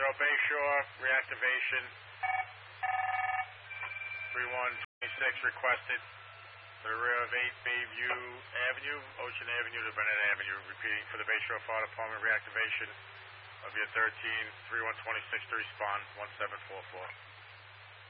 Bayshore, reactivation. 3126 requested. The rear of 8 Bayview Avenue, Ocean Avenue to Bennett Avenue. Repeating for the Bayshore Fire Department reactivation of your 13-3126 to respond 1744.